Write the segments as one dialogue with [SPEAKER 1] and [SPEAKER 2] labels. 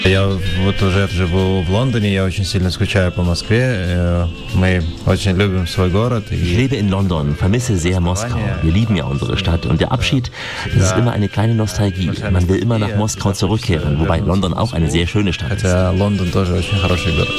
[SPEAKER 1] Я вот уже живу в Лондоне, я очень сильно скучаю по Москве. Мы очень любим свой город.
[SPEAKER 2] Ich lebe in London, vermisse sehr Moskau. Wir lieben ja unsere Stadt und der Abschied, das ist immer eine kleine Nostalgie. Man will immer nach Moskau zurückkehren, wobei London auch eine sehr schöne Stadt ist.
[SPEAKER 1] Хотя Лондон тоже очень хороший город.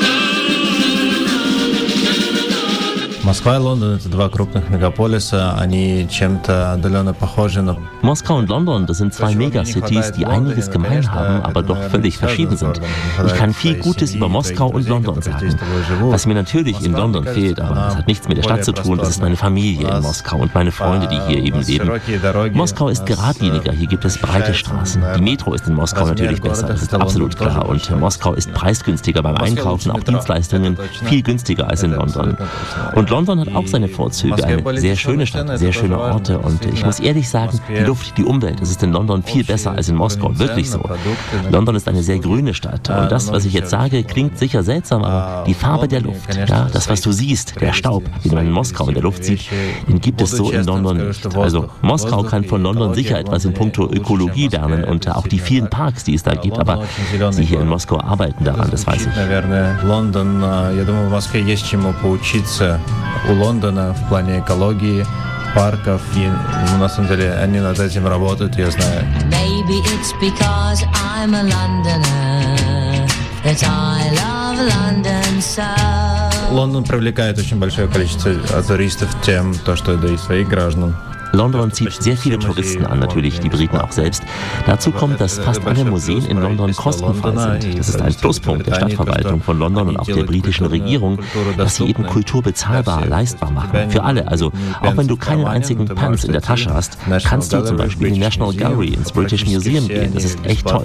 [SPEAKER 1] Москва и Лондон — это два крупных мегаполиса, они чем-то отдаленно похожи, но...
[SPEAKER 2] Moskau und London, das sind zwei Megacities, die einiges gemein haben, aber doch völlig verschieden sind. Ich kann viel Gutes über Moskau und London sagen. Was mir natürlich in London fehlt, aber das hat nichts mit der Stadt zu tun, das ist meine Familie in Moskau und meine Freunde, die hier eben leben. Moskau ist geradliniger, hier gibt es breite Straßen. Die Metro ist in Moskau natürlich besser, das ist absolut klar. Und Moskau ist preisgünstiger beim Einkaufen, auch Dienstleistungen viel günstiger als in London. Und London hat auch seine Vorzüge, eine sehr schöne Stadt, sehr schöne Orte und ich muss ehrlich sagen, die Luft, die Umwelt, das ist in London viel besser als in Moskau, wirklich so. London ist eine sehr grüne Stadt und das, was ich jetzt sage, klingt sicher seltsam, aber die Farbe der Luft, ja, das, was du siehst, der Staub, den man in Moskau in der Luft sieht, den gibt es so in London nicht. Also Moskau kann von London sicher etwas in puncto Ökologie lernen und auch die vielen Parks, die es da gibt, aber sie hier in Moskau arbeiten daran, das weiß ich.
[SPEAKER 1] London, я думаю, в Москве есть чему поучиться у Лондона в плане экологии, парков, и на самом деле они над этим работают, я знаю. Maybe it's because I'm a Londoner that I love London so. Лондон привлекает очень большое количество туристов тем, что это и своих граждан.
[SPEAKER 2] London zieht sehr viele Touristen an, natürlich die Briten auch selbst. Dazu kommt, dass fast alle Museen in London kostenfrei sind. Das ist ein Pluspunkt der Stadtverwaltung von London und auch der britischen Regierung, dass sie eben Kultur bezahlbar, leistbar machen. Für alle, also auch wenn du keinen einzigen Pence in der Tasche hast, kannst du zum Beispiel in die National Gallery, ins British Museum gehen. Das ist echt toll.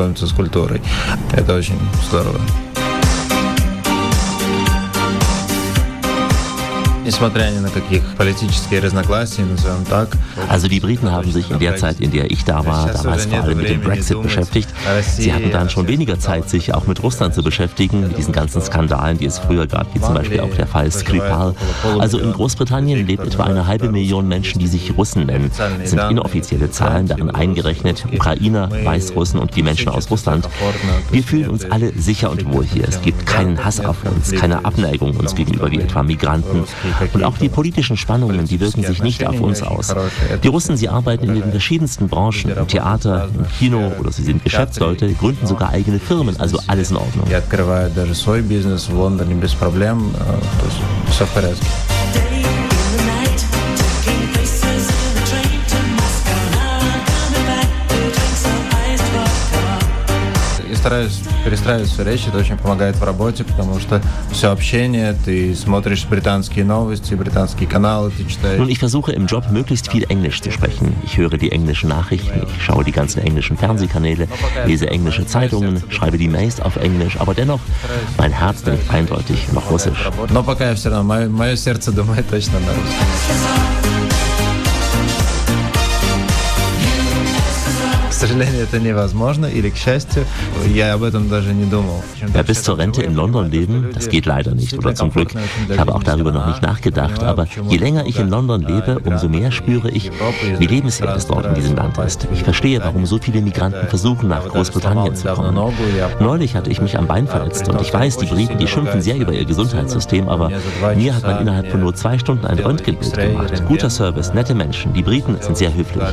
[SPEAKER 2] Also die Briten haben sich in der Zeit, in der ich da war, damals vor allem mit dem Brexit beschäftigt. Sie hatten dann schon weniger Zeit, sich auch mit Russland zu beschäftigen, mit diesen ganzen Skandalen, die es früher gab, wie zum Beispiel auch der Fall Skripal. Also in Großbritannien lebt etwa 500.000 Menschen, die sich Russen nennen. Das sind inoffizielle Zahlen, darin eingerechnet Ukrainer, Weißrussen und die Menschen aus Russland. Wir fühlen uns alle sicher und wohl hier. Es gibt keinen Hass auf uns, keine Abneigung uns gegenüber wie etwa Migranten. Und auch die politischen Spannungen, die wirken sich nicht auf uns aus. Die Russen, sie arbeiten in den verschiedensten Branchen, im Theater, im Kino oder sie sind Geschäftsleute, gründen sogar eigene Firmen, also alles in Ordnung.
[SPEAKER 1] Стараюсь перестраивать все речи, это очень помогает в работе, потому что все общение, ты смотришь британские новости, британские каналы, ты читаешь.
[SPEAKER 2] Nun, ich versuche im Job möglichst viel Englisch zu sprechen. Ich höre die englischen Nachrichten, ich schaue die ganzen englischen Fernsehkanäle, lese englische Zeitungen, schreibe die Mails auf Englisch, aber dennoch, mein Herz denkt eindeutig noch Russisch.
[SPEAKER 1] Но пока я все равно, мое сердце думает точно на русском. К сожалению, это невозможно, или к счастью, я об этом даже не думал.
[SPEAKER 2] Ja, bis zur Rente in London leben, das geht leider nicht, oder zum Glück. Ich habe auch darüber noch nicht nachgedacht, aber je länger ich in London lebe, umso mehr spüre ich, wie lebenswert es dort in diesem Land ist. Ich verstehe, warum so viele Migranten versuchen, nach Großbritannien zu kommen. Neulich hatte ich mich am Bein verletzt und ich weiß, die Briten, die schimpfen sehr über ihr Gesundheitssystem, aber mir hat man innerhalb von nur 2 Stunden ein Röntgenbild gemacht. Guter Service, nette Menschen, die Briten sind sehr höflich.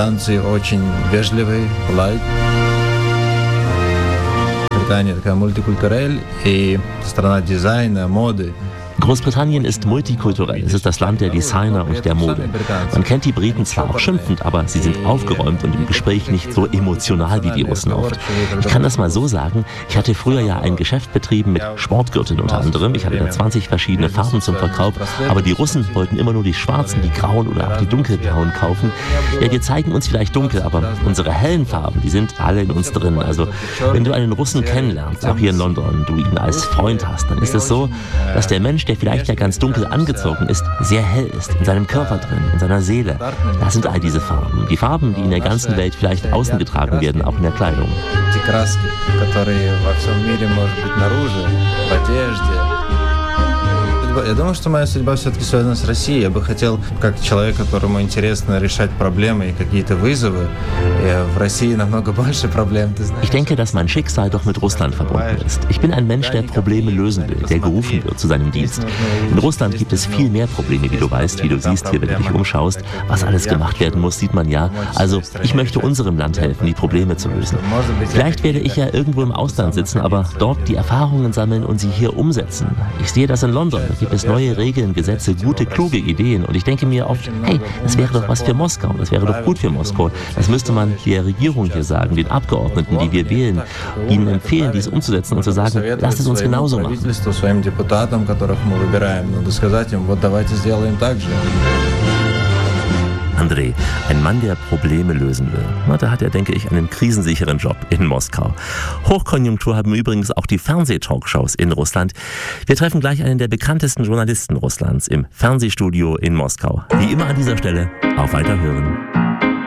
[SPEAKER 1] Британия такая мультикультурель и страна дизайна, моды.
[SPEAKER 2] Großbritannien ist multikulturell. Es ist das Land der Designer und der Mode. Man kennt die Briten zwar auch schimpfend, aber sie sind aufgeräumt und im Gespräch nicht so emotional wie die Russen oft. Ich kann das mal so sagen, ich hatte früher ja ein Geschäft betrieben mit Sportgürteln unter anderem. Ich hatte da 20 verschiedene Farben zum Verkauf, aber die Russen wollten immer nur die schwarzen, die grauen oder auch die dunkelblauen kaufen. Ja, wir zeigen uns vielleicht dunkel, aber unsere hellen Farben, die sind alle in uns drin. Also wenn du einen Russen kennenlernst, auch hier in London, du ihn als Freund hast, dann ist es so, dass der Mensch, der vielleicht ja ganz dunkel angezogen ist, sehr hell ist, in seinem Körper drin, in seiner Seele. Das sind all diese Farben. Die Farben, die in der ganzen Welt vielleicht außen getragen werden, auch in der Kleidung.
[SPEAKER 1] Die краски, которые во всем мире, может быть, наружу, в одежде. Я думаю, что моя судьба все-таки связана с Россией. Я бы хотел, как человек, которому интересно решать проблемы и какие-то вызовы, в России намного больше проблем, ты знаешь.
[SPEAKER 2] Ich denke, dass mein Schicksal doch mit Russland verbunden ist. Ich bin ein Mensch, der Probleme lösen will, der gerufen wird zu seinem Dienst. In Russland gibt es viel mehr Probleme, wie du weißt, wie du siehst hier, wenn du dich umschaust. Was alles gemacht werden muss, sieht man ja. Also, ich möchte unserem Land helfen, die Probleme zu lösen. Vielleicht werde ich ja irgendwo im Ausland sitzen, aber dort die Erfahrungen sammeln und sie hier umsetzen. Ich sehe das in London. Da gibt es neue Regeln, Gesetze, gute, kluge Ideen. Und ich denke mir oft, hey, das wäre doch was für Moskau. Das wäre doch gut für Moskau. Das müsste man der Regierung hier sagen, den Abgeordneten, die wir wählen, ihnen empfehlen, dies umzusetzen und zu sagen, lasst es uns genauso machen. Andrei, ein Mann, der Probleme lösen will. Na, da hat er, denke ich, einen krisensicheren Job in Moskau. Hochkonjunktur haben übrigens auch die Fernsehtalkshows in Russland. Wir treffen gleich einen der bekanntesten Journalisten Russlands im Fernsehstudio in Moskau. Wie immer an dieser Stelle, auf Weiterhören.